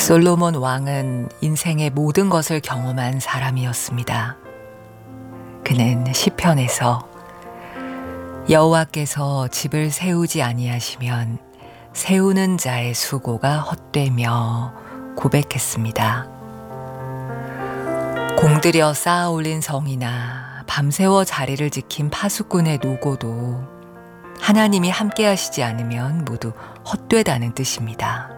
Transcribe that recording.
솔로몬 왕은 인생의 모든 것을 경험한 사람이었습니다. 그는 시편에서 여호와께서 집을 세우지 아니하시면 세우는 자의 수고가 헛되며 고백했습니다. 공들여 쌓아 올린 성이나 밤새워 자리를 지킨 파수꾼의 노고도 하나님이 함께 하시지 않으면 모두 헛되다는 뜻입니다.